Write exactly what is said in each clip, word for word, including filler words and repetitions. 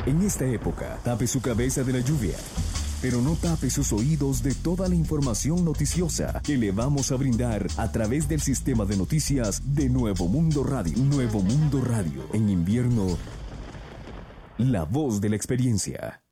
En esta época, tape su cabeza de la lluvia, pero no tape sus oídos de toda la información noticiosa que le vamos a brindar a través del sistema de noticias de Nuevo Mundo Radio. Nuevo Mundo Radio. En invierno, la voz de la experiencia.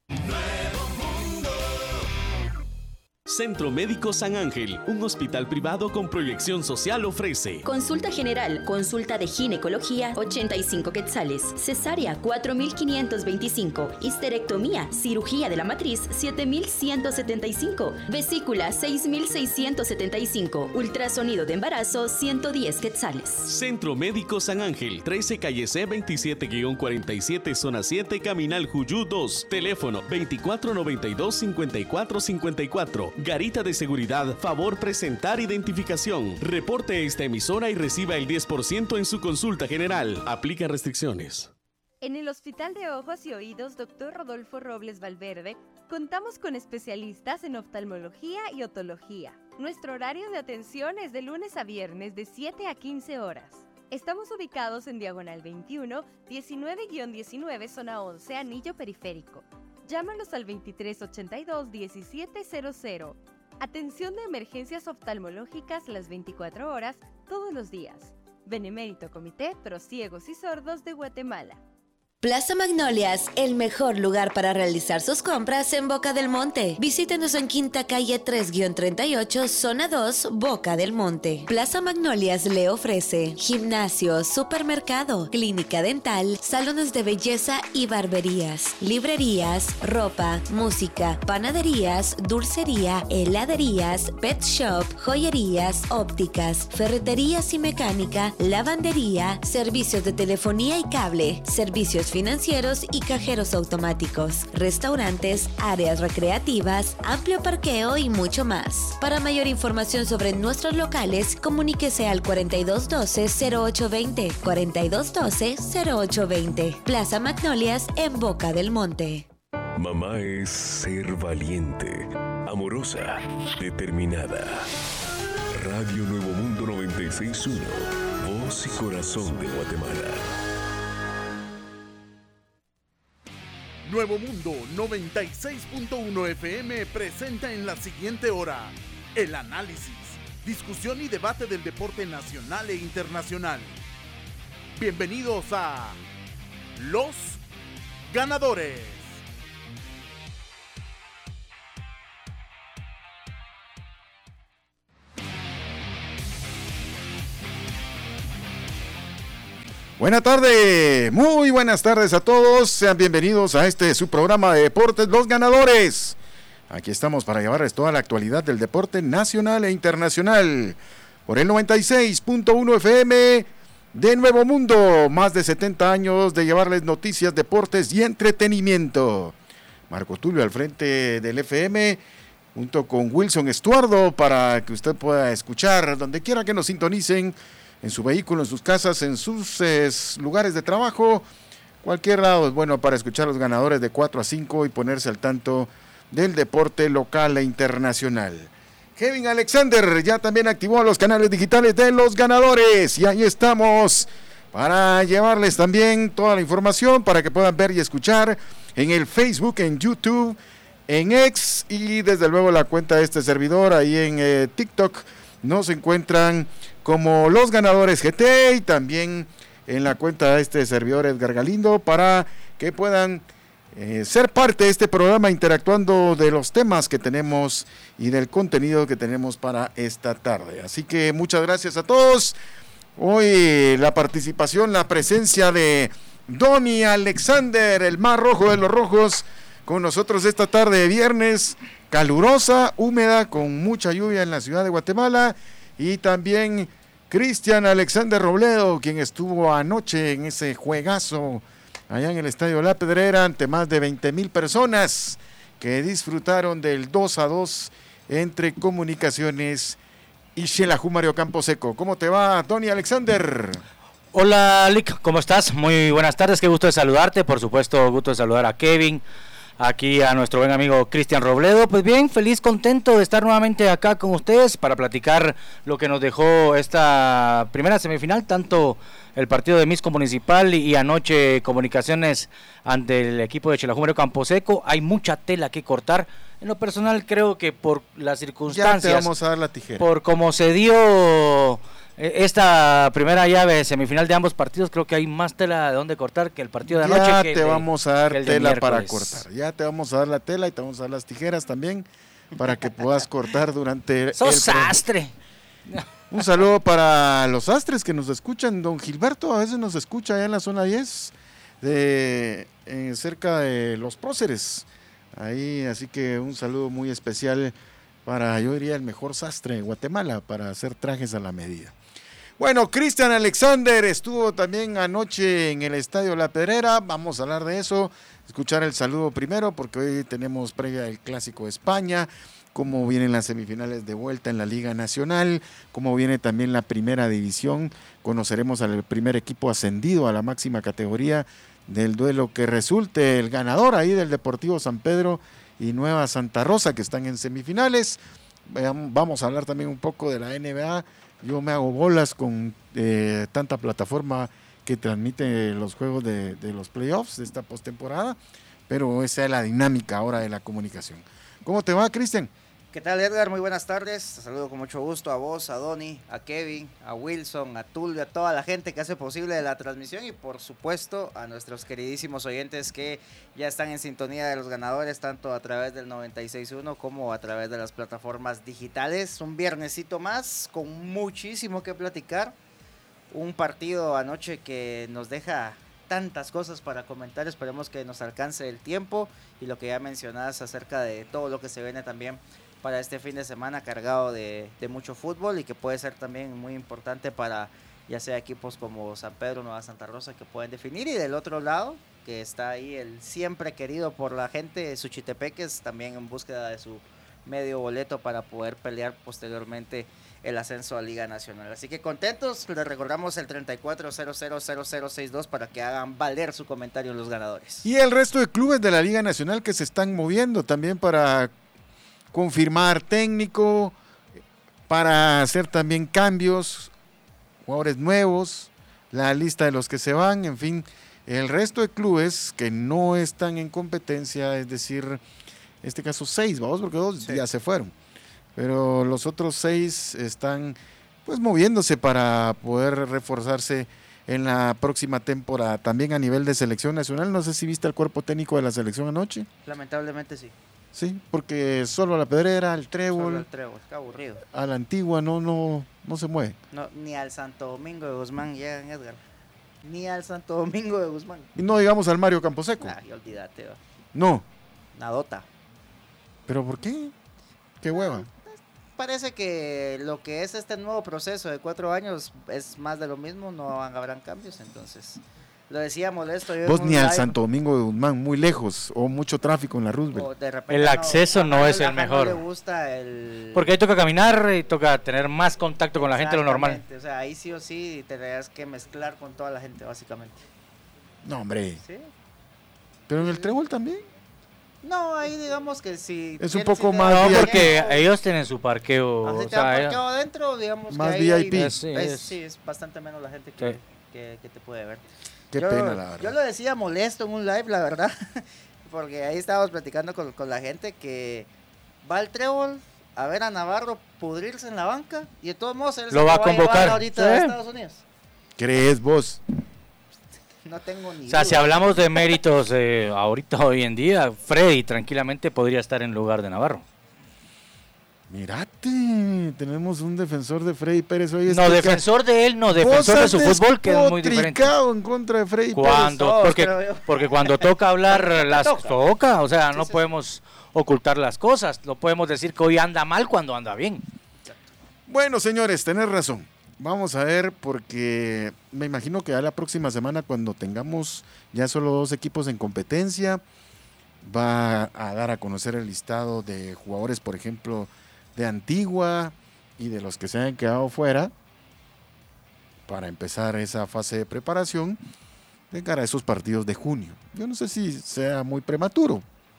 Centro Médico San Ángel, un hospital privado con proyección social, ofrece consulta general, consulta de ginecología, ochenta y cinco quetzales, cesárea, cuatro mil quinientos veinticinco, histerectomía, cirugía de la matriz, siete mil ciento setenta y cinco, vesícula, seis mil seiscientos setenta y cinco, ultrasonido de embarazo, ciento diez quetzales. Centro Médico San Ángel, trece calle C veintisiete guión cuarenta y siete, zona siete, Caminal Juyú dos, teléfono veinticuatro noventa y dos cincuenta y cuatro cincuenta y cuatro. Garita de seguridad, favor presentar identificación. Reporte esta emisora y reciba el diez por ciento en su consulta general. Aplica restricciones. En el Hospital de Ojos y Oídos doctor Rodolfo Robles Valverde, contamos con especialistas en oftalmología y otología. Nuestro horario de atención es de lunes a viernes de siete a quince horas. Estamos ubicados en Diagonal veintiuno, diecinueve guión diecinueve, zona once, Anillo Periférico. Llámanos al veintitrés ochenta y dos diecisiete cero cero. Atención de emergencias oftalmológicas las veinticuatro horas, todos los días. Benemérito Comité Pro Ciegos y Sordos de Guatemala. Plaza Magnolias, el mejor lugar para realizar sus compras en Boca del Monte. Visítenos en Quinta Calle tres guión treinta y ocho, Zona dos, Boca del Monte. Plaza Magnolias le ofrece gimnasio, supermercado, clínica dental, salones de belleza y barberías, librerías, ropa, música, panaderías, dulcería, heladerías, pet shop, joyerías, ópticas, ferreterías y mecánica, lavandería, servicios de telefonía y cable, servicios financieros y cajeros automáticos, restaurantes, áreas recreativas, amplio parqueo y mucho más. Para mayor información sobre nuestros locales, comuníquese al cuarenta y dos doce cero ocho veinte, cuarenta y dos doce cero ocho veinte. Plaza Magnolias en Boca del Monte. Mamá es ser valiente, amorosa, determinada. Radio Nuevo Mundo noventa y seis punto uno, voz y corazón de Guatemala. Nuevo Mundo noventa y seis punto uno F M presenta en la siguiente hora el análisis, discusión y debate del deporte nacional e internacional. Bienvenidos a Los Ganadores. Buenas tardes, muy buenas tardes a todos, sean bienvenidos a este su programa de deportes Los Ganadores. Aquí estamos para llevarles toda la actualidad del deporte nacional e internacional por el noventa y seis punto uno F M de Nuevo Mundo, más de setenta años de llevarles noticias, deportes y entretenimiento. Marco Tulio al frente del F M junto con Wilson Estuardo para que usted pueda escuchar donde quiera que nos sintonicen, en su vehículo, en sus casas, en sus eh, lugares de trabajo, cualquier lado es bueno para escuchar a los ganadores de cuatro a cinco y ponerse al tanto del deporte local e internacional. Kevin Alexander ya también activó los canales digitales de los ganadores y ahí estamos para llevarles también toda la información para que puedan ver y escuchar en el Facebook, en YouTube, en X y desde luego la cuenta de este servidor ahí en eh, TikTok. Nos encuentran como Los Ganadores G T y también en la cuenta de este servidor Edgar Galindo para que puedan eh, ser parte de este programa interactuando de los temas que tenemos y del contenido que tenemos para esta tarde. Así que muchas gracias a todos. Hoy la participación, la presencia de Donny Alexander, el más rojo de los rojos, con nosotros esta tarde de viernes, calurosa, húmeda, con mucha lluvia en la ciudad de Guatemala, y también Cristian Alexander Robledo, quien estuvo anoche en ese juegazo allá en el Estadio La Pedrera ante más de veinte mil personas que disfrutaron del dos a dos entre Comunicaciones y Xelajú Mario Camposeco. ¿Cómo te va, Donny Alexander? Hola, Lick, ¿cómo estás? Muy buenas tardes, qué gusto de saludarte, por supuesto, gusto de saludar a Kevin, aquí a nuestro buen amigo Cristian Robledo. Pues bien, feliz, contento de estar nuevamente acá con ustedes para platicar lo que nos dejó esta primera semifinal, tanto el partido de Misco Municipal y, y anoche Comunicaciones ante el equipo de Chelajumero Camposeco. Hay mucha tela que cortar. En lo personal creo que por las circunstancias, ya te vamos a dar la tijera. Por cómo se dio esta primera llave semifinal de ambos partidos, creo que hay más tela de donde cortar que el partido de anoche. Ya que te el de, vamos a dar tela para miércoles. cortar. Ya te vamos a dar la tela y te vamos a dar las tijeras también para que puedas cortar durante ¡Sos el sastre! Un saludo para los sastres que nos escuchan. Don Gilberto a veces nos escucha allá en la zona diez, de, eh, cerca de Los Próceres. Ahí, así que un saludo muy especial para, yo diría, el mejor sastre de Guatemala para hacer trajes a la medida. Bueno, Cristian Alexander estuvo también anoche en el Estadio La Pedrera. Vamos a hablar de eso, escuchar el saludo primero, porque hoy tenemos previa el Clásico de España, cómo vienen las semifinales de vuelta en la Liga Nacional, cómo viene también la Primera División. Conoceremos al primer equipo ascendido a la máxima categoría del duelo que resulte el ganador ahí del Deportivo San Pedro y Nueva Santa Rosa, que están en semifinales. Vamos a hablar también un poco de la N B A. Yo me hago bolas con eh, tanta plataforma que transmite los juegos de, de los playoffs de esta postemporada, pero esa es la dinámica ahora de la comunicación. ¿Cómo te va, Cristian? ¿Qué tal, Edgar? Muy buenas tardes. Te saludo con mucho gusto a vos, a Donny, a Kevin, a Wilson, a Tulio, a toda la gente que hace posible la transmisión y por supuesto a nuestros queridísimos oyentes que ya están en sintonía de los ganadores, tanto a través del noventa y seis punto uno como a través de las plataformas digitales. Un viernesito más con muchísimo que platicar. Un partido anoche que nos deja tantas cosas para comentar. Esperemos que nos alcance el tiempo y lo que ya mencionabas acerca de todo lo que se viene también para este fin de semana cargado de, de mucho fútbol y que puede ser también muy importante para ya sea equipos como San Pedro, Nueva Santa Rosa que pueden definir, y del otro lado que está ahí el siempre querido por la gente Suchitepeques, también en búsqueda de su medio boleto para poder pelear posteriormente el ascenso a Liga Nacional. Así que contentos, les recordamos el treinta y cuatro cero cero cero cero sesenta y dos para que hagan valer su comentario los ganadores. Y el resto de clubes de la Liga Nacional que se están moviendo también para confirmar técnico, para hacer también cambios, jugadores nuevos, la lista de los que se van, en fin, el resto de clubes que no están en competencia, es decir, en este caso seis, vamos, porque dos sí. ya se fueron, pero los otros seis están pues moviéndose para poder reforzarse en la próxima temporada. También a nivel de selección nacional, no sé si viste el cuerpo técnico de la selección anoche. Lamentablemente sí. Sí, porque solo a la Pedrera, al Trébol, solo al Trébol, qué aburrido. A la Antigua no, no, no se mueve. No, ni al Santo Domingo de Guzmán llegan, Edgar. Ni al Santo Domingo de Guzmán. Y no digamos al Mario Camposeco. Ay, olvídate. Va. No. Nadota. ¿Pero por qué? ¿Qué hueva? Parece que lo que es este nuevo proceso de cuatro años es más de lo mismo, no habrán cambios, entonces... Lo decía molesto. Yo Vos ni al Santo Domingo de Guzmán, muy lejos, o mucho tráfico en la Roosevelt. El acceso no, no es el mejor. No le gusta el... Porque ahí toca caminar y toca tener más contacto con la gente de lo normal. O sea, ahí sí o sí tendrías que mezclar con toda la gente, básicamente. No, hombre. ¿Sí? ¿Pero en el Trébol también? No, ahí digamos que sí. Es un poco más... No, porque ellos tienen su parqueo. Así o te sea, parqueo adentro, digamos más que V I P. Ahí, es, es, es, sí, es bastante menos la gente que, sí. que, que te puede ver. Qué yo, pena, la verdad. Yo lo decía molesto en un live, la verdad, porque ahí estábamos platicando con, con la gente que va al Trébol a ver a Navarro pudrirse en la banca y de todos modos él lo va a convocar a ahorita ¿sí? a Estados Unidos. ¿Crees vos? No tengo ni O sea, duda. si hablamos de méritos eh, ahorita, hoy en día, Freddy tranquilamente podría estar en lugar de Navarro. Mirate, tenemos un defensor de Freddy Pérez hoy. No, defensor de él, no, defensor de su fútbol, que es muy diferente. En contra de Freddy cuando, Pérez. Porque, porque cuando toca hablar, las toca. toca, o sea, sí, no sí, podemos sí. ocultar las cosas, no podemos decir que hoy anda mal cuando anda bien. Bueno, señores, tenés razón. Vamos a ver, porque me imagino que ya la próxima semana, cuando tengamos ya solo dos equipos en competencia, va a dar a conocer el listado de jugadores, por ejemplo, de Antigua y de los que se hayan quedado fuera, para empezar esa fase de preparación de cara a esos partidos de junio. Yo no sé si sea muy prematuro,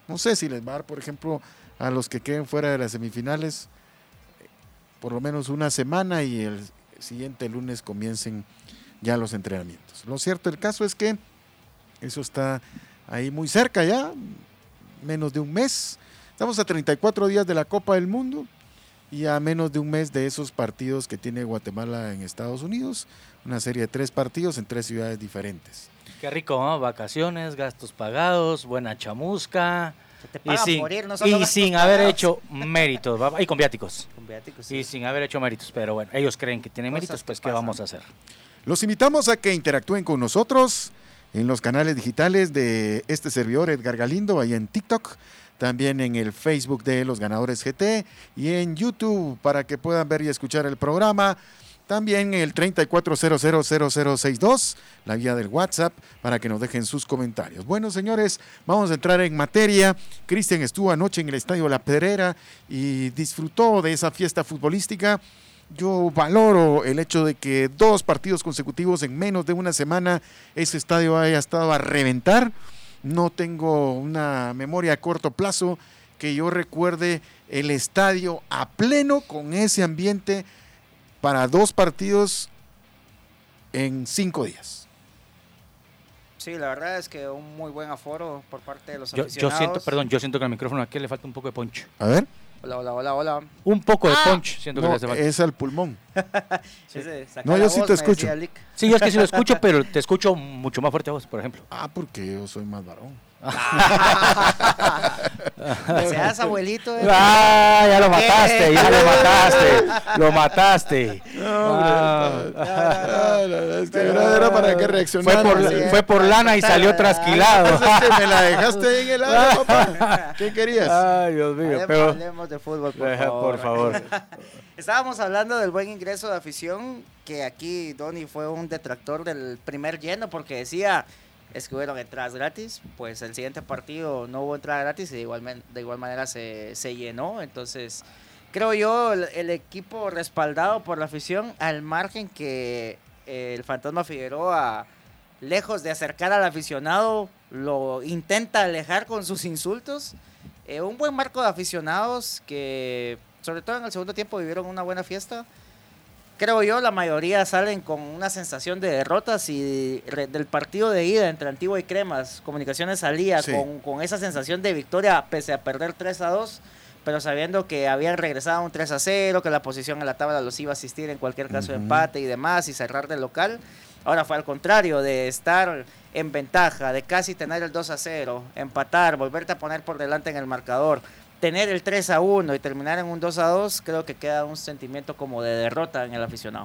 No sé si les va a dar, por ejemplo, a los que queden fuera de las semifinales, por lo menos una semana y el siguiente lunes comiencen ya los entrenamientos. Lo cierto del caso es que eso está ahí muy cerca ya, menos de un mes. Estamos a treinta y cuatro días de la Copa del Mundo y a menos de un mes de esos partidos que tiene Guatemala en Estados Unidos, una serie de tres partidos en tres ciudades diferentes. Qué rico, ¿no? Vacaciones, gastos pagados, buena chamusca. Se te pagan y sin, por ir, no solo y gastos sin pagados. haber hecho méritos, ¿va? Y con viáticos. Con viáticos, sí. Y sin haber hecho méritos, pero bueno, ellos creen que tienen Cosas méritos, que pues ¿qué pasan. vamos a hacer? Los invitamos a que interactúen con nosotros en los canales digitales de este servidor Edgar Galindo, ahí en TikTok, también en el Facebook de Los Ganadores G T y en YouTube para que puedan ver y escuchar el programa. También el treinta y cuatro cero cero cero cero sesenta y dos, la vía del WhatsApp, para que nos dejen sus comentarios. Bueno, señores, vamos a entrar en materia. Cristian estuvo anoche en el Estadio La Pedrera y disfrutó de esa fiesta futbolística. Yo valoro el hecho de que dos partidos consecutivos en menos de una semana ese estadio haya estado a reventar. No tengo una memoria a corto plazo que yo recuerde el estadio a pleno con ese ambiente para dos partidos en cinco días. Sí, la verdad es que un muy buen aforo por parte de los Yo, aficionados. yo siento, perdón, yo siento que al micrófono aquí le falta un poco de punch. A ver. Hola, hola, hola, hola. Un poco de Ah. punch, siento que No, le hace falta. es al pulmón. Ese, saca No, la yo sí voz, te me escucho. decía Lick. Sí, yo es que sí lo escucho, pero te escucho mucho más fuerte a vos, por ejemplo. Ah, porque yo soy más varón. Seas abuelito. eh. Ah, ya lo ¿Qué? mataste, ya lo mataste, lo mataste. Ah. Ah, la verdad es que era, era para que Fue reaccionara. por, sí, fue por lana y salió trasquilado. Entonces, que me la dejaste ahí en el aire, papá. ¿Qué querías? Ay, Dios mío, Hablemos, pero hablemos de fútbol, por Deja, favor. por favor. Estábamos hablando del buen ingreso de afición, que aquí Donny fue un detractor del primer lleno porque decía, es que hubieron entradas gratis, pues el siguiente partido no hubo entrada gratis y de igual, men- de igual manera se, se llenó, entonces creo yo el, el equipo respaldado por la afición, al margen que eh, el Fantasma Figueroa, lejos de acercar al aficionado, lo intenta alejar con sus insultos. Eh, un buen marco de aficionados que, sobre todo en el segundo tiempo, vivieron una buena fiesta. Creo yo, la mayoría salen con una sensación de derrotas y re- del partido de ida entre Antigua y Cremas. Comunicaciones salía Sí. con, con esa sensación de victoria pese a perder tres a dos, pero sabiendo que habían regresado a un tres a cero, que la posición en la tabla los iba a asistir en cualquier caso de Ujú. empate y demás y cerrar de local. Ahora fue al contrario, de estar en ventaja, de casi tener el dos a cero, empatar, volverte a poner por delante en el marcador, tener el tres a uno y terminar en un dos a dos, creo que queda un sentimiento como de derrota en el aficionado.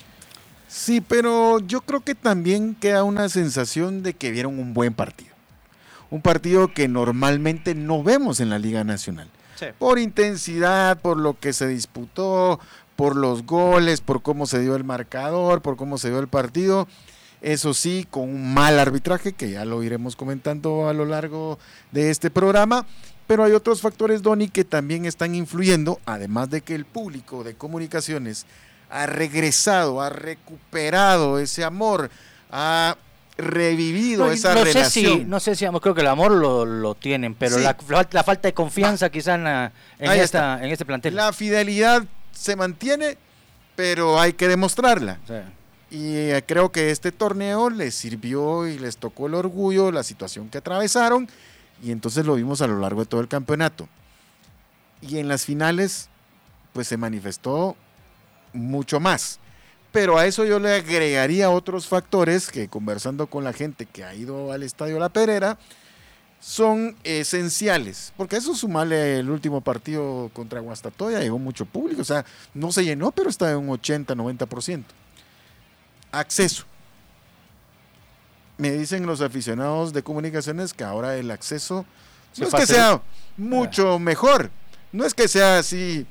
Sí, pero yo creo que también queda una sensación de que vieron un buen partido. Un partido que normalmente no vemos en la Liga Nacional. Sí. Por intensidad, por lo que se disputó, por los goles, por cómo se dio el marcador, por cómo se dio el partido. Eso sí, con un mal arbitraje, que ya lo iremos comentando a lo largo de este programa. Pero hay otros factores, Donny, que también están influyendo, además de que el público de comunicaciones ha regresado, ha recuperado ese amor, ha revivido No, esa no sé relación. si, no sé si, creo que el amor lo, lo tienen, pero Sí. la, la falta de confianza quizá en, la- en, Ahí esta, en este plantel. La fidelidad se mantiene, pero hay que demostrarla. O sea, Y eh, creo que este torneo les sirvió y les tocó el orgullo, la situación que atravesaron, y entonces lo vimos a lo largo de todo el campeonato. Y en las finales, pues se manifestó mucho más. Pero a eso yo le agregaría otros factores que, conversando con la gente que ha ido al Estadio La Pedrera, son esenciales. Porque eso, sumarle el último partido contra Guastatoya, llegó mucho público. O sea, no se llenó, pero está en un ochenta, noventa por ciento. Acceso. Me dicen los aficionados de comunicaciones que ahora el acceso Se no es que facilita. sea mucho mejor, no es que sea así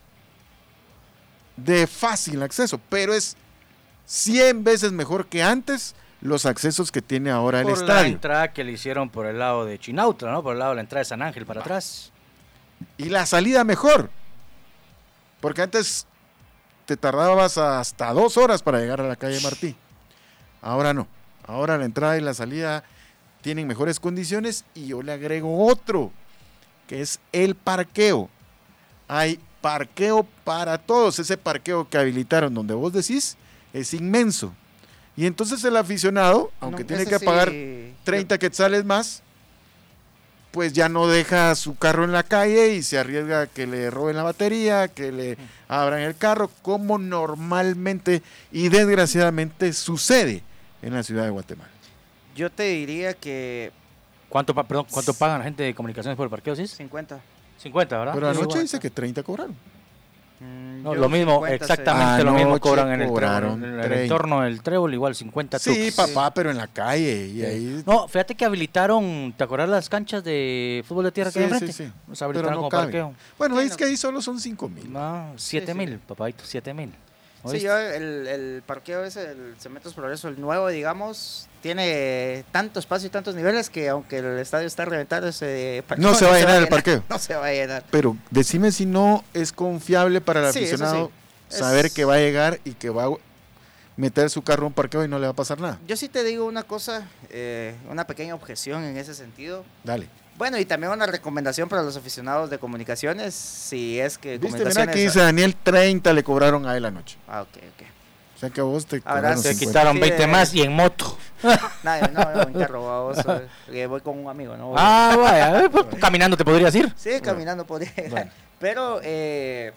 de fácil acceso, pero es cien veces mejor que antes los accesos que tiene ahora el por la estadio. entrada que le hicieron por el lado de Chinautla, ¿no? Por el lado de la entrada de San Ángel para atrás. Y la salida mejor, porque antes te tardabas hasta dos horas para llegar a la calle Martí. Ahora no. Ahora la entrada y la salida tienen mejores condiciones y yo le agrego otro. que es el parqueo. Hay parqueo para todos. Ese parqueo que habilitaron donde vos decís es inmenso. Y entonces el aficionado, aunque No, tiene ese que pagar sí, treinta quetzales más, pues ya no deja su carro en la calle y se arriesga a que le roben la batería, que le abran el carro, como normalmente y desgraciadamente sucede en la ciudad de Guatemala. Yo te diría que ¿Cuánto, pa- perdón, ¿cuánto pagan la gente de comunicaciones por el parqueo, sí? cincuenta. cincuenta, ¿verdad? Pero Sí, anoche igual. dice que treinta cobraron. Mm, No, yo lo mismo, cincuenta, exactamente lo mismo Anoche cobran en el, cobraron trébol, en el treinta. entorno del trébol, igual cincuenta Sí, tucs. papá, pero en la calle. Y Sí. ahí... No, fíjate que habilitaron, ¿te acuerdas las canchas de fútbol de tierra que hay Sí, enfrente? sí, sí. Nos Pero habilitaron no como cabe. parqueo. Bueno, Sí, es no. que ahí solo son cinco mil. No, siete sí. mil, papadito, siete mil. Sí, yo el, el parqueo ese, el Cementos Progreso, el nuevo, digamos, tiene tanto espacio y tantos niveles que aunque el estadio está reventado, ese parqueo No se va a llenar el parqueo. No se va a llenar. Pero decime si no es confiable para el Sí, eso aficionado sí. saber Es- que va a llegar y que va a meter su carro a un parqueo y no le va a pasar nada. Yo sí te digo una cosa, eh, una pequeña objeción en ese sentido. Dale. Bueno, y también una recomendación para los aficionados de comunicaciones, si es que Viste, mira comunicaciones... que dice Daniel, treinta le cobraron a él anoche. Ah, ok, ok. O sea que a vos te Ahora cobraron Se sí, cincuenta. quitaron Sí, veinte de- más y en moto. No, no, no, en carro, vamos, eh, voy con un amigo, ¿no? Voy- Ah, vaya, eh, pues, caminando te podrías ir. Sí, caminando podría llegar. Bueno. Pero eh,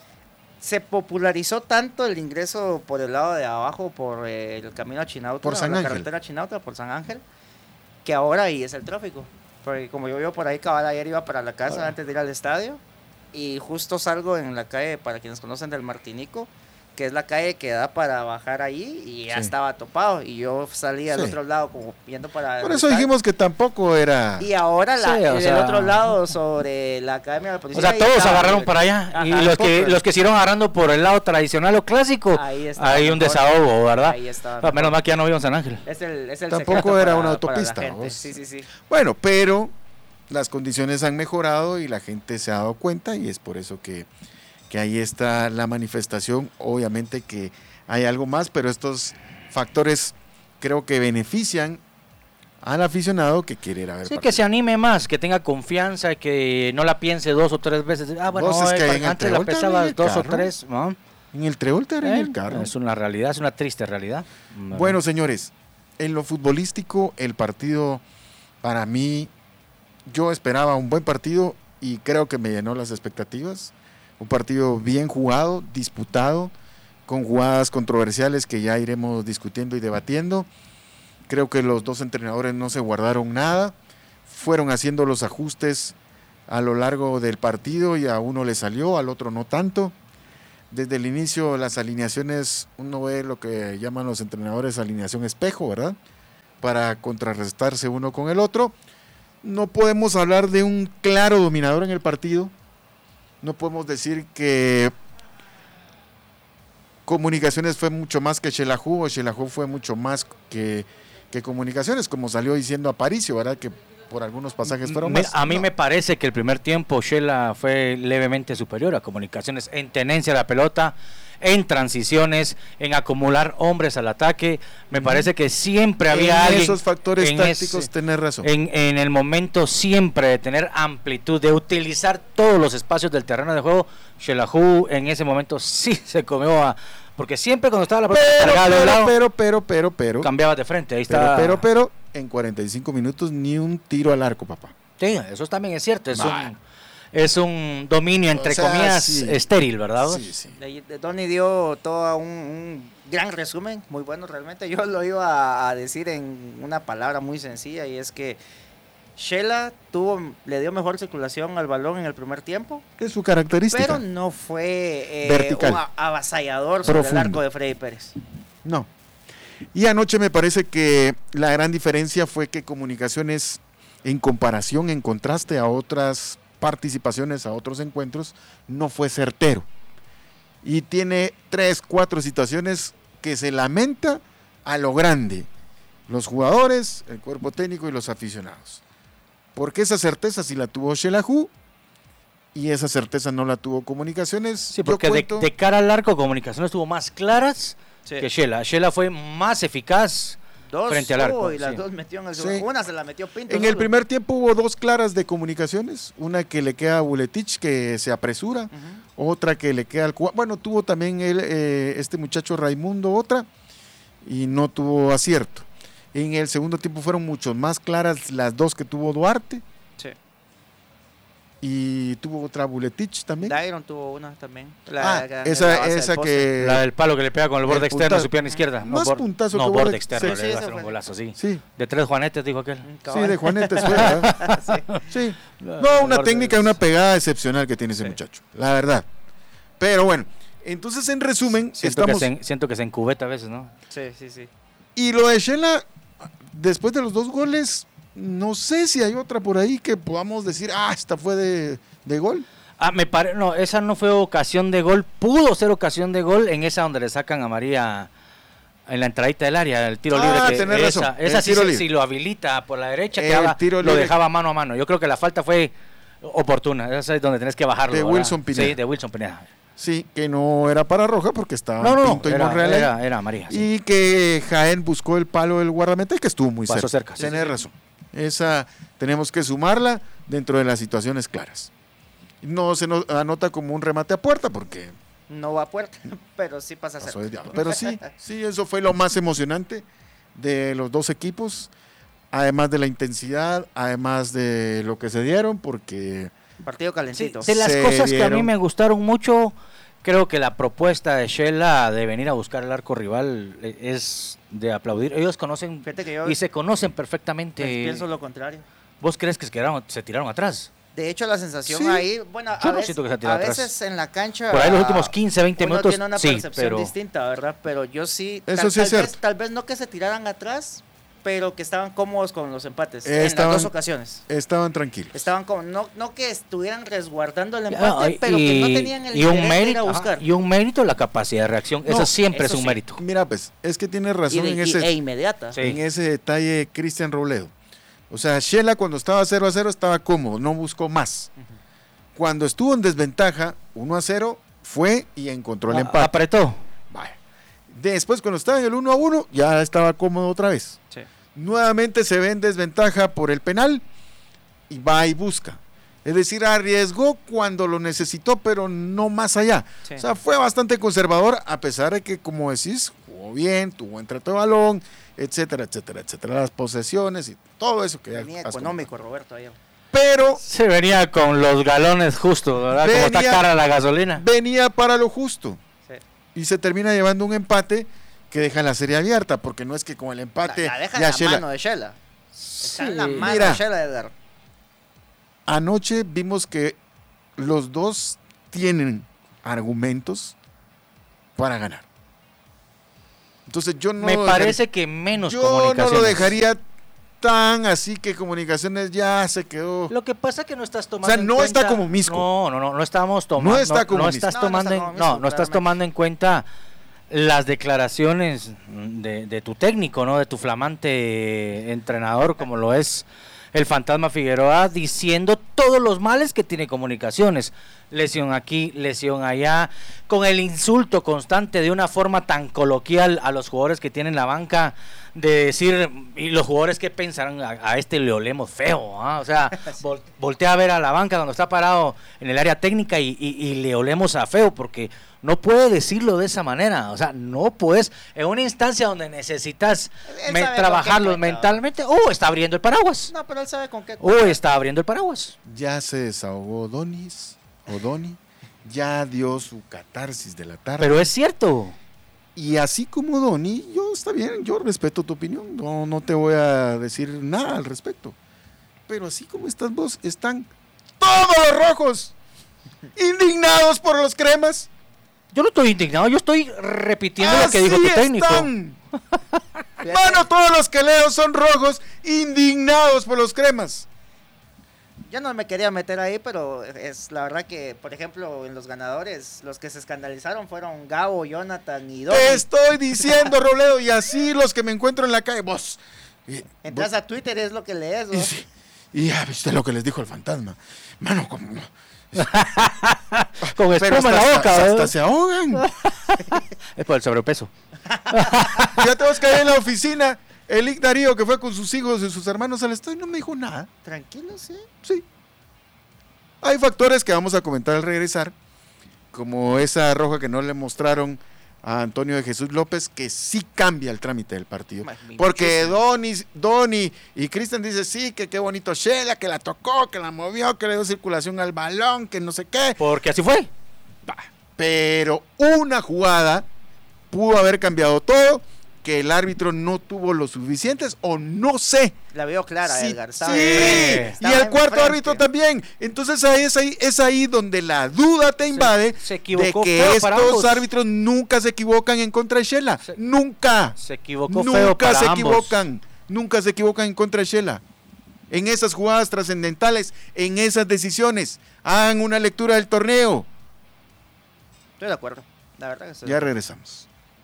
se popularizó tanto el ingreso por el lado de abajo, por eh, el camino a Chinauta, Por San la Ángel. carretera a Chinauta, por San Ángel, que ahora ahí es el tráfico. Porque como yo vivo por ahí, cabal, ayer iba para la casa Ah. antes de ir al estadio y justo salgo en la calle, para quienes conocen del Martinico, que es la calle que da para bajar ahí y ya Sí. estaba topado y yo salí al Sí. otro lado como yendo para Por el eso estadio. dijimos que tampoco era... Y ahora la, Sí, o del sea- otro lado, sobre la Academia de la Policía. O sea, ahí todos estaba agarraron libre. para allá. Y Ajá, los que pocos. los que siguieron agarrando por el lado tradicional o clásico, Ahí estaba hay un mejor. desahogo, ¿verdad? Ahí estaba Ah, menos mejor. mal que ya no vivo en San Ángel. Es el, es el Tampoco secreto era para- una para la autopista, gente. vos. Sí, sí, sí. Bueno, pero las condiciones han mejorado y la gente se ha dado cuenta y es por eso que, que ahí está la manifestación. Obviamente que hay algo más, pero estos factores creo que benefician al aficionado que quiere ir a ver Sí, partido. que se anime más, que tenga confianza, que no la piense dos o tres veces. Ah, bueno, Vos es eh, que en el antes la Trébol te pensaba abren el dos o carro. tres. ¿No? En el Trébol te abren Eh, el carro. Es una realidad, es una triste realidad. Bueno, señores, en lo futbolístico, el partido, para mí, yo esperaba un buen partido y creo que me llenó las expectativas. Un partido bien jugado, disputado, con jugadas controversiales que ya iremos discutiendo y debatiendo. Creo que los dos entrenadores no se guardaron nada, fueron haciendo los ajustes a lo largo del partido y a uno le salió, al otro no tanto. Desde el inicio las alineaciones, uno ve lo que llaman los entrenadores alineación espejo, ¿verdad? Para contrarrestarse uno con el otro. No podemos hablar de un claro dominador en el partido. No podemos decir que Comunicaciones fue mucho más que Xelajú o Xelajú fue mucho más que, que Comunicaciones, como salió diciendo Aparicio, ¿verdad? Que por algunos pasajes fueron Mira, más. a mí No. me parece que el primer tiempo Shela fue levemente superior a Comunicaciones en tenencia de la pelota, en transiciones, en acumular hombres al ataque. Me parece que siempre había en alguien esos factores en tácticos, ese- tenés razón. En, en el momento siempre de tener amplitud, de utilizar todos los espacios del terreno de juego. Xelajú en ese momento sí se comió a... Porque siempre cuando estaba la pelota pero, cargada de un pero, lado, pero, pero, pero, pero, cambiaba de frente. Ahí pero, está. pero, pero, en cuarenta y cinco minutos ni un tiro al arco, papá. Sí, eso también es cierto. Es, Bah. un, es un dominio, entre O sea, comillas, sí. estéril, ¿verdad? Sí, sí. De- de- Donny dio todo un, un gran resumen, muy bueno realmente. Yo lo iba a decir en una palabra muy sencilla y es que Shela tuvo, le dio mejor circulación al balón en el primer tiempo, Es su característica. pero no fue eh, Vertical. un a- avasallador sobre Profundo. el arco de Freddy Pérez. No. Y anoche me parece que la gran diferencia fue que Comunicaciones, en comparación, en contraste a otras participaciones, a otros encuentros, no fue certero. Y tiene tres, cuatro situaciones que se lamenta a lo grande. Los jugadores, el cuerpo técnico y los aficionados. Porque esa certeza sí la tuvo Xelajú y esa certeza no la tuvo Comunicaciones. Sí, Yo porque de, cuento- de cara al arco, Comunicaciones estuvo más claras Sí. que Shela. Shela fue más eficaz Dos, frente al arco. oh, y las sí. dos metió en el Sí. segundo. Una se la metió Pinto. En solo. el primer tiempo hubo dos claras de comunicaciones, una que le queda a Buletich que se apresura, uh-huh. otra que le queda al cubano. Bueno, tuvo también él, eh, este muchacho Raimundo otra y no tuvo acierto. En el segundo tiempo fueron mucho más claras las dos que tuvo Duarte. Sí. Y tuvo otra Buletich también. Dairon tuvo una también. La, ah, la, esa, la base esa del poste. que... La del palo que le pega con el borde el externo puntazo. a su pierna izquierda. No, Más borde, puntazo no, que borde borde externo, externo. le Sí, va a sí, hacer un fue. golazo, sí. Sí. De tres juanetes, dijo aquel. Sí, de Juanetes fue, ¿verdad? sí. Sí. No, una técnica, una pegada excepcional que tiene ese sí. muchacho, la verdad. Pero bueno, entonces en resumen, siento estamos... Que se, siento que se encubeta a veces, ¿no? Sí, sí, sí. Y lo de Shela, después de los dos goles, no sé si hay otra por ahí que podamos decir, ah, esta fue de, de gol. Ah, me pare... No, esa no fue ocasión de gol. Pudo ser ocasión de gol en esa donde le sacan a María en la entradita del área, el tiro ah, libre. Que tenés esa, razón. Esa sí, sí, sí lo habilita por la derecha, el quedaba, tiro lo libre. dejaba mano a mano. Yo creo que la falta fue oportuna. Esa es donde tenés que bajarlo. De ¿verdad? Wilson Pineda. Sí, de Wilson Pineda. Sí, que no era para roja porque estaba no, no, Pinto y era, Monreal. Era, era María. Sí. Y que Jaén buscó el palo del guardameta y que estuvo muy Pasó cerca. cerca. Sí, Tenés sí. razón. Esa tenemos que sumarla dentro de las situaciones claras. No se nos anota como un remate a puerta porque... No va a puerta, pero sí pasa a ser. Pero sí, sí, eso fue lo más emocionante de los dos equipos. Además de la intensidad, además de lo que se dieron, porque... Partido calentito. Sí, de las se cosas dieron. que a mí me gustaron mucho, creo que la propuesta de Shela de venir a buscar el arco rival es de aplaudir. Ellos conocen yo, y se conocen perfectamente. Pienso lo contrario. ¿Vos crees que se, quedaron, se tiraron atrás? De hecho, la sensación sí. ahí, bueno, Yo a, no veces, siento que se a tirado veces atrás. en la cancha... Por ahí los últimos quince, veinte uno minutos, tiene una sí, percepción pero... distinta, ¿verdad? Pero yo sí... Eso tal, sí es tal cierto. Vez, tal vez no que se tiraran atrás, pero que estaban cómodos con los empates Estaban, en las dos ocasiones. Estaban tranquilos. Estaban como, no, no que estuvieran resguardando el empate, Ah, y, pero que no tenían el y un interés de ir a mérito, buscar. ajá, y un mérito la capacidad de reacción. No, eso siempre eso es un sí. mérito. Mira, pues, es que tiene Y razón de- en, y- ese, e inmediata. Sí. en ese detalle Cristian Robledo. O sea, Shela cuando estaba cero a cero estaba cómodo, no buscó más. Ujú. Cuando estuvo en desventaja, uno a cero, fue y encontró el Ah, empate. apretó. Vaya. Después, cuando estaba en el uno a uno, ya estaba cómodo otra vez. Sí. Nuevamente se ve en desventaja por el penal y va y busca. Es decir, arriesgó cuando lo necesitó, pero no más allá. Sí. O sea, fue bastante conservador, a pesar de que, como decís, jugó bien, tuvo buen trato de balón, etcétera, etcétera, etcétera. Las posesiones y todo eso que ya Venía has económico, Roberto. Ahí. Pero Se venía con los galones justos, ¿verdad? Como está Venía- cara la gasolina. venía para lo justo. Sí. Y se termina llevando un empate que deja la serie abierta, porque no es que con el empate La, la deja en ya la Shela- mano de Shela. Está en la Sí. mano Mira. de Shela, Edgar. Anoche vimos que los dos tienen argumentos para ganar. Entonces yo no Me lo parece dejaría- que menos yo no comunicaciones. lo dejaría tan así que Comunicaciones ya se quedó. Lo que pasa es que no estás tomando O sea, en no está cuenta- como Misco. No, no, no, no estamos tomando. No está como no Misco. estás No, no tomando, está en- como no, Misco, no estás claramente. tomando en cuenta las declaraciones de, de tu técnico, ¿no? De tu flamante entrenador, como lo es el Fantasma Figueroa, diciendo todos los males que tiene Comunicaciones. Lesión aquí, lesión allá, con el insulto constante de una forma tan coloquial a los jugadores que tienen la banca, de decir, y los jugadores que pensarán, a, a este le olemos feo, ¿ah? O sea, vol- voltea a ver a la banca cuando está parado en el área técnica y, y- y le olemos a feo, porque no puede decirlo de esa manera, o sea, no puedes, en una instancia donde necesitas Él me- sabe con qué trabajarlo cuenta. mentalmente, oh, está abriendo el paraguas, No, pero él sabe con qué. oh, está abriendo el paraguas. Ya se desahogó Donis o Doni, ya dio su catarsis de la tarde. Pero es cierto. Y así como Doni, yo está bien, yo respeto tu opinión, no, no te voy a decir nada al respecto. Pero así como estás vos, están todos los rojos indignados por los cremas. Yo no estoy indignado, yo estoy repitiendo lo que Así dijo tu técnico. están. Mano, todos los que leo son rojos indignados por los cremas. Yo no me quería meter ahí, pero es la verdad que, por ejemplo, en los ganadores, los que se escandalizaron fueron Gabo, Jonathan y Doni. Te estoy diciendo, Robledo, y así los que me encuentro en la calle, vos. y- Entras vos- a Twitter, es lo que lees, y, ¿no? sí, y ya viste lo que les dijo el fantasma. Mano, como... Con Pero espuma en hasta, la boca, hasta- ¿verdad? hasta se ahogan. Es por el sobrepeso. Ya te vas a caer en la oficina El Ic Darío, que fue con sus hijos y sus hermanos al estadio, no me dijo nada. Tranquilo, sí. Sí. Hay factores que vamos a comentar al regresar, como esa roja que no le mostraron a Antonio de Jesús López, que sí cambia el trámite del partido. Porque Donny, Donny y Cristian dicen, sí, que qué bonito Shela, que la tocó, que la movió, que le dio circulación al balón, que no sé qué. Porque así fue. Pero una jugada pudo haber cambiado todo, que el árbitro no tuvo los suficientes, o no sé. La veo clara, sí, Edgar. Estaba sí, enfrente, y el cuarto enfrente. árbitro también. Entonces ahí es, ahí es ahí donde la duda te invade se, se de equivocó que feo para estos ambos. árbitros nunca se equivocan en contra de Shela. Se, nunca. Se equivocó nunca feo para se ambos. equivocan. Nunca se equivocan en contra de Shela. En esas jugadas trascendentales, en esas decisiones, hagan una lectura del torneo. Estoy de acuerdo. La verdad que estoy de Ya acuerdo. regresamos.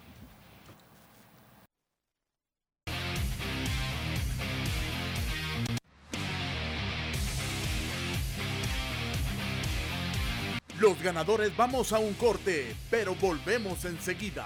Los ganadores vamos a un corte, pero volvemos enseguida.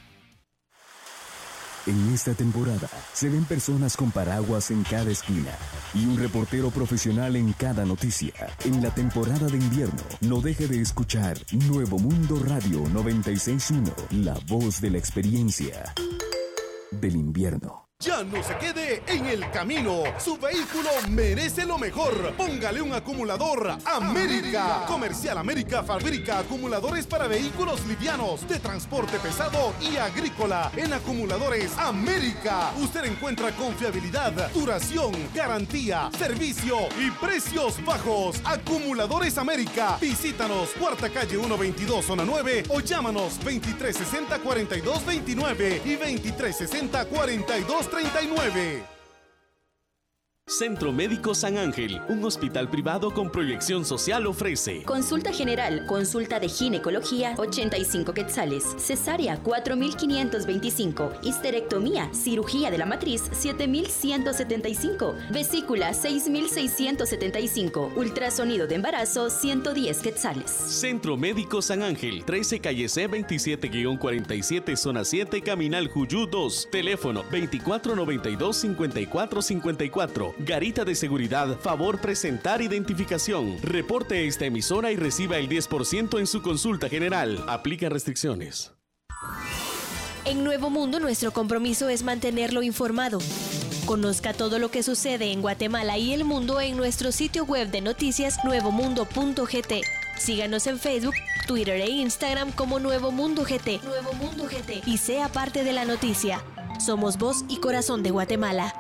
En esta temporada se ven personas con paraguas en cada esquina y un reportero profesional en cada noticia. En la temporada de invierno, no deje de escuchar Nuevo Mundo Radio noventa y seis punto uno, la voz de la experiencia del invierno. Ya no se quede en el camino. Su vehículo merece lo mejor. Póngale un acumulador América. América. Comercial América fabrica acumuladores para vehículos livianos, de transporte pesado y agrícola. En Acumuladores América usted encuentra confiabilidad, duración, garantía, servicio y precios bajos. Acumuladores América. Visítanos, Cuarta Calle ciento veintidós, Zona nueve, o llámanos veintitrés sesenta, cuarenta y dos veintinueve y veintitrés sesenta, cuarenta y dos treinta y nueve. Centro Médico San Ángel, un hospital privado con proyección social, ofrece consulta general, consulta de ginecología, ochenta y cinco quetzales, cesárea, cuatro mil quinientos veinticinco, histerectomía, cirugía de la matriz, siete mil ciento setenta y cinco, vesícula, seis mil seiscientos setenta y cinco, ultrasonido de embarazo, ciento diez quetzales. Centro Médico San Ángel, trece calle C veintisiete guión cuarenta y siete, zona siete, Caminal Juyú dos, teléfono veinticuatro noventa y dos, cincuenta y cuatro cincuenta y cuatro. Garita de seguridad, favor presentar identificación. Reporte esta emisora y reciba el diez por ciento en su consulta general. Aplica restricciones. En Nuevo Mundo, nuestro compromiso es mantenerlo informado. Conozca todo lo que sucede en Guatemala y el mundo en nuestro sitio web de noticias nuevo mundo punto g t. Síganos en Facebook, Twitter e Instagram como Nuevo Mundo G T. Nuevo Mundo G T. Y sea parte de la noticia. Somos voz y corazón de Guatemala.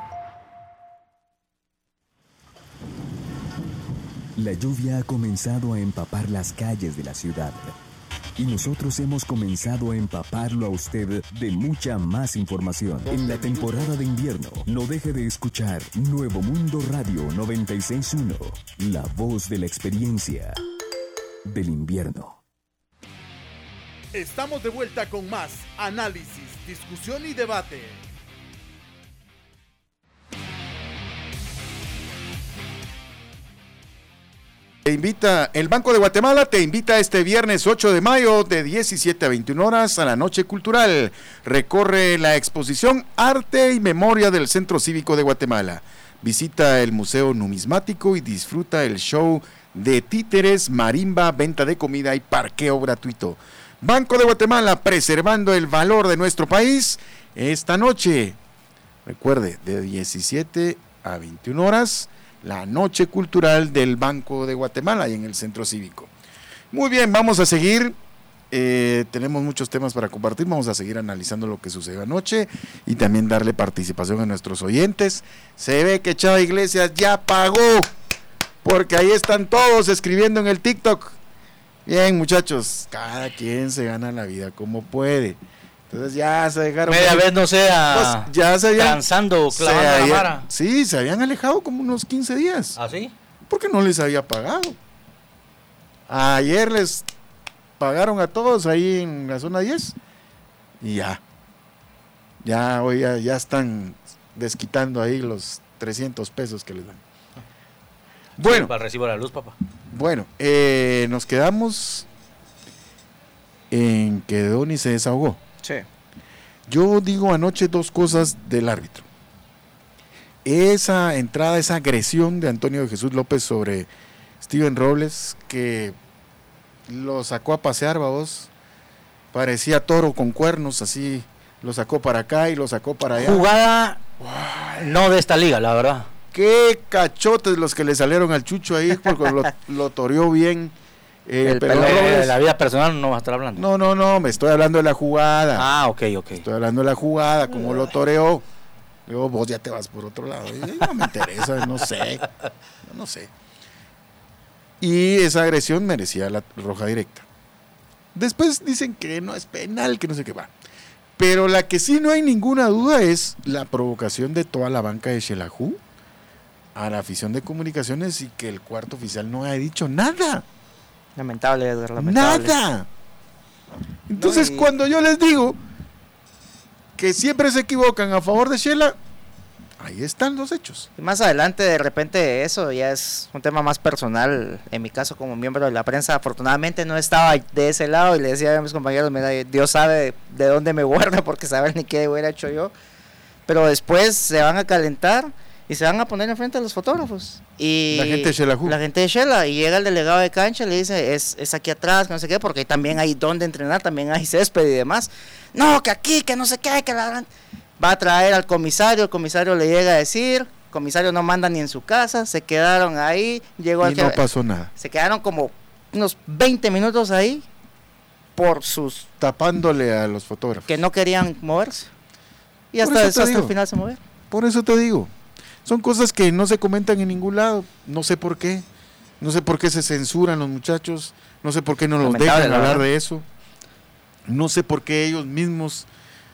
La lluvia ha comenzado a empapar las calles de la ciudad y nosotros hemos comenzado a empaparlo a usted de mucha más información. En la temporada de invierno, no deje de escuchar Nuevo Mundo Radio noventa y seis punto uno, la voz de la experiencia del invierno. Estamos de vuelta con más análisis, discusión y debate. Te invita, el Banco de Guatemala te invita este viernes ocho de mayo de diecisiete a veintiuna horas a la Noche Cultural. Recorre la exposición Arte y Memoria del Centro Cívico de Guatemala. Visita el Museo Numismático y disfruta el show de títeres, marimba, venta de comida y parqueo gratuito. Banco de Guatemala, preservando el valor de nuestro país. Esta noche, recuerde, de diecisiete a veintiuna horas, la Noche Cultural del Banco de Guatemala y en el Centro Cívico. Muy bien, vamos a seguir. Eh, tenemos muchos temas para compartir. Vamos a seguir analizando lo que sucedió anoche y también darle participación a nuestros oyentes. Se ve que Chava Iglesias ya pagó, porque ahí están todos escribiendo en el TikTok. Bien, muchachos, cada quien se gana la vida como puede. Entonces ya se dejaron. Media vez no sea pues ya se habían, cansando, clavando se habían, la vara. Sí, se habían alejado como unos quince días. ¿Ah, sí? Porque no les había pagado. Ayer les pagaron a todos ahí en la zona diez. Y ya. Ya hoy ya, ya están desquitando ahí los trescientos pesos que les dan. Bueno. Para el recibo de la luz, papá. Bueno, eh, nos quedamos en que Donny se desahogó. Sí. Yo digo anoche dos cosas del árbitro. esa entrada, esa agresión de Antonio de Jesús López sobre Steven Robles, que lo sacó a pasear, babos, parecía toro con cuernos, así, lo sacó para acá y lo sacó para allá. Jugada no de esta liga, la verdad. Qué cachotes los que le salieron al Chucho ahí, porque lo, lo toreó bien. Eh, el, pero el, Robles, la vida personal no va a estar hablando. No, no, no, me estoy hablando de la jugada. Ah, ok, ok. Estoy hablando de la jugada, cómo lo toreó. Luego vos ya te vas por otro lado. Y no me interesa, no sé. No sé. Y esa agresión merecía la roja directa. Después dicen que no es penal, que no sé qué va. Pero la que sí no hay ninguna duda es la provocación de toda la banca de Xelajú a la afición de Comunicaciones y que el cuarto oficial no ha dicho nada. Lamentable, Edgar, lamentable. Nada. Entonces, no, y... cuando yo les digo que siempre se equivocan a favor de Shela, ahí están los hechos. Y más adelante, de repente, eso ya es un tema más personal. En mi caso, como miembro de la prensa, afortunadamente no estaba de ese lado y le decía a mis compañeros, mira, Dios sabe de dónde me guarda porque saber ni qué hubiera hecho yo. Pero después se van a calentar y se van a poner enfrente a los fotógrafos. Y la gente de Xelajú. La gente de Xela. Y llega el delegado de cancha y le dice, es, es aquí atrás, que no sé qué, porque también hay donde entrenar, también hay césped y demás. No, que aquí, que no sé qué, que la... Va a traer al comisario, el comisario le llega a decir, el comisario no manda ni en su casa, se quedaron ahí, llegó y al no que... pasó nada. Se quedaron como unos veinte minutos ahí por sus... Tapándole a los fotógrafos. Que no querían moverse. Y hasta, hasta el final se movieron. Por eso te digo. Son cosas que no se comentan en ningún lado. No sé por qué. No sé por qué se censuran los muchachos. No sé por qué no los Lamentable, dejan hablar verdad. de eso. No sé por qué ellos mismos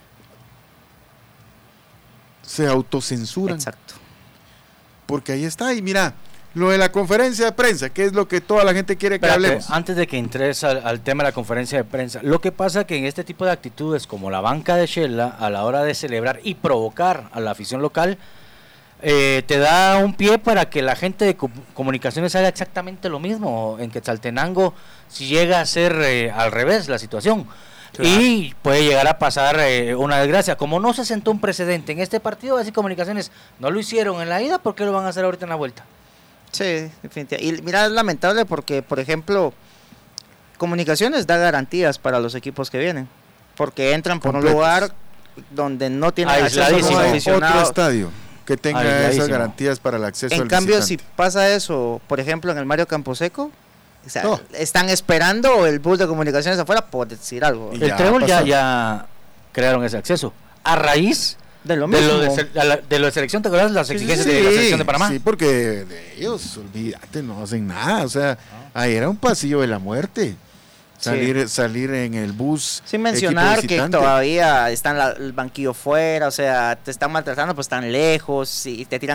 se autocensuran. Exacto. Porque ahí está. Y mira, lo de la conferencia de prensa, que es lo que toda la gente quiere que Espérate, hablemos. antes de que entres al, al tema de la conferencia de prensa, lo que pasa que en este tipo de actitudes, como la banca de Xela, a la hora de celebrar y provocar a la afición local, Eh, te da un pie para que la gente de Comunicaciones haga exactamente lo mismo en Quetzaltenango, si llega a ser eh, al revés la situación. Claro. Y puede llegar a pasar eh, una desgracia. Como no se sentó un precedente en este partido, así Comunicaciones no lo hicieron en la ida, ¿por qué lo van a hacer ahorita en la vuelta? Sí, definitivamente. Y mira, es lamentable porque, por ejemplo, Comunicaciones da garantías para los equipos que vienen, porque entran por Completos. un lugar donde no tienen acceso a aficionados. Otro estadio que tenga esas garantías para el acceso en al cambio, visitante. si pasa eso, por ejemplo, en el Mario Camposeco, o sea, no. están esperando el bus de Comunicaciones afuera por decir algo. El ya Trébol ya, ya crearon ese acceso. A raíz de lo mismo. De lo de, de, la, de lo de selección, ¿te acuerdas? Las exigencias sí, de la selección de Panamá. Sí, porque de ellos, olvídate, no hacen nada. O sea, ahí era un pasillo de la muerte. Salir, sí. salir en el bus. Sin mencionar que todavía están la, el banquillo fuera, o sea, te están maltratando, pues están lejos y te tiran